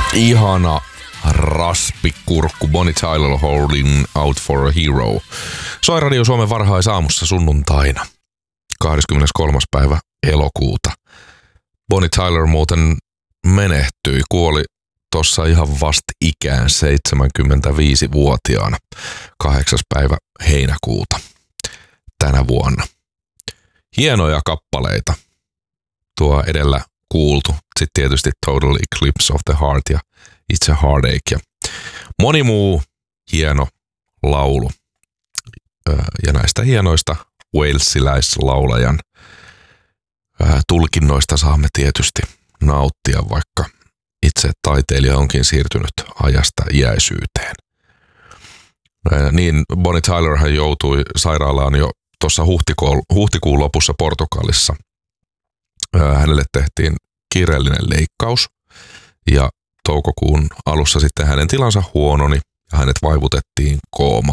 Ihana raspikurkku Bonnie Tyler Holding Out for a Hero. Soi Radio Suomen varhaisaamussa sunnuntaina 23. päivä elokuuta. Bonnie Tyler muuten menehtyi, kuoli tossa ihan vasta ikään 75-vuotiaana 8. päivä heinäkuuta tänä vuonna. Hienoja kappaleita tuo edellä kuultu. Sitten tietysti Total Eclipse of the Heart ja It's a Heartache ja moni muu hieno laulu. Ja näistä hienoista walesiläislaulajan tulkinnoista saamme tietysti nauttia, vaikka itse taiteilija onkin siirtynyt ajasta iäisyyteen. Niin Bonnie Tylerhan joutui sairaalaan jo tuossa huhtikuun lopussa Portugalissa. Hänelle tehtiin kiireellinen leikkaus ja toukokuun alussa sitten hänen tilansa huononi ja hänet vaivutettiin koomaan.